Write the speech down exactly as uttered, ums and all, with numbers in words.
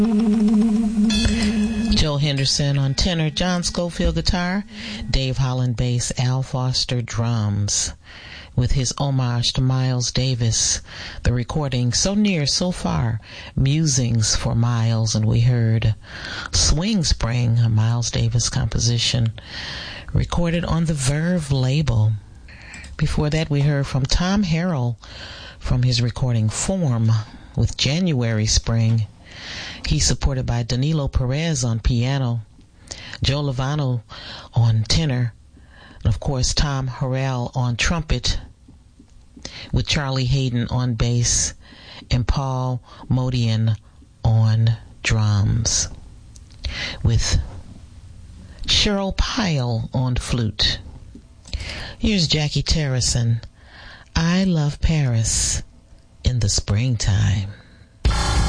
Joe Henderson on tenor, John Schofield guitar, Dave Holland bass, Al Foster drums. With his homage to Miles Davis, the recording So Near, So Far, Musings for Miles, and we heard Swing Spring, a Miles Davis composition, recorded on the Verve label. Before that, we heard from Tom Harrell from his recording Form with January Spring. He's supported by Danilo Perez on piano, Joe Lovano on tenor, and of course Tom Harrell on trumpet, with Charlie Hayden on bass and Paul Modian on drums, with Cheryl Pyle on flute. Here's Jackie Terrison, I Love Paris in the Springtime.